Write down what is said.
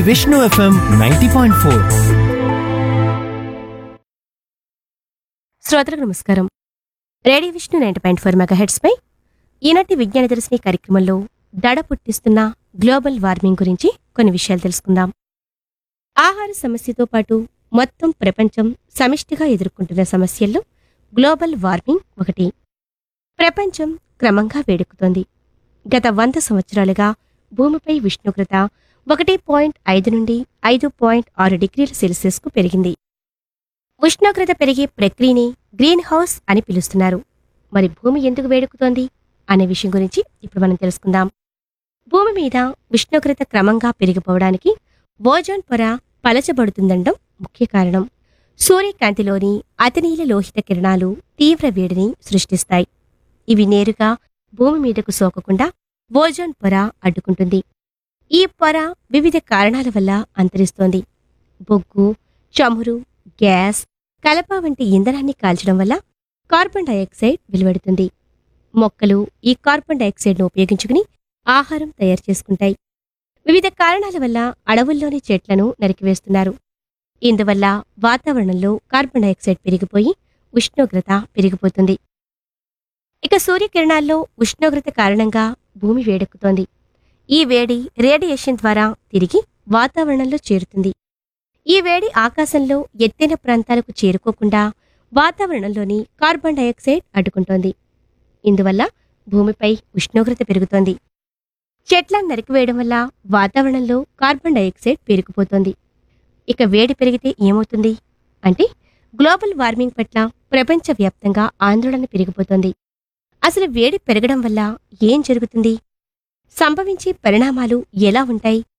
Vishnu FM 90.4. శ్రోతలకు నమస్కారం. Radio Vishnu 90.4 megahertz పై ఈనాటి విజ్ఞాన దర్శిని కార్యక్రమంలో దడ పుట్టిస్తున్న గ్లోబల్ వార్మింగ్ గురించి కొన్ని విషయాలు తెలుసుకుందాం. ఆహార సమస్యతో పాటు మొత్తం ప్రపంచం సమిష్టిగా ఎదుర్కొంటున్న సమస్యల్లో గ్లోబల్ వార్మింగ్ ఒకటి. ప్రపంచం క్రమంగా వేడెక్కుతోంది. గత 100 సంవత్సరాలుగా భూమిపై ఉష్ణోగ్రత 1.5 నుండి 5.6 డిగ్రీల సెల్సియస్కు పెరిగింది. ఉష్ణోగ్రత పెరిగే ప్రక్రియని గ్రీన్ హౌస్ అని పిలుస్తున్నారు. మరి భూమి ఎందుకు వేడెక్కుతోంది అనే విషయం గురించి ఇప్పుడు మనం తెలుసుకుందాం. భూమి మీద ఉష్ణోగ్రత క్రమంగా పెరిగిపోవడానికి ఓజోన్ పొర పలచబడుతుందనడం ముఖ్య కారణం. సూర్యకాంతిలోని అతినీల లోహిత కిరణాలు తీవ్ర వేడిని సృష్టిస్తాయి. ఇవి నేరుగా భూమి మీదకు సోకకుండా ఓజోన్ పొర అడ్డుకుంటుంది. ఈ పొర వివిధ కారణాల వల్ల అంతరిస్తోంది. బొగ్గు, చమురు, గ్యాస్, కలప వంటి ఇంధనాన్ని కాల్చడం వల్ల కార్బన్ డయాక్సైడ్ వెలువడుతుంది. మొక్కలు ఈ కార్బన్ డయాక్సైడ్ను ఉపయోగించుకుని ఆహారం తయారు చేసుకుంటాయి. వివిధ కారణాల వల్ల అడవుల్లోని చెట్లను నరికివేస్తున్నారు. ఇందువల్ల వాతావరణంలో కార్బన్ డయాక్సైడ్ పెరిగిపోయి ఉష్ణోగ్రత పెరిగిపోతుంది. ఇక సూర్యకిరణాల్లో ఉష్ణోగ్రత కారణంగా భూమి వేడెక్కుతోంది. ఈ వేడి రేడియేషన్ ద్వారా తిరిగి వాతావరణంలో చేరుతుంది. ఈ వేడి ఆకాశంలో ఎత్తైన ప్రాంతాలకు చేరుకోకుండా వాతావరణంలోని కార్బన్ డయాక్సైడ్ అడ్డుకుంటోంది. ఇందువల్ల భూమిపై ఉష్ణోగ్రత పెరుగుతోంది. చెట్లను నరికివేయడం వల్ల వాతావరణంలో కార్బన్ డయాక్సైడ్ పేరుకుపోతోంది. ఇక వేడి పెరిగితే ఏమవుతుంది అంటే గ్లోబల్ వార్మింగ్ పట్ల ప్రపంచవ్యాప్తంగా ఆందోళన పెరిగిపోతోంది. అసలు వేడి పెరగడం వల్ల ఏం జరుగుతుంది? సంభవించే పరిణామాలు ఎలా ఉంటాయి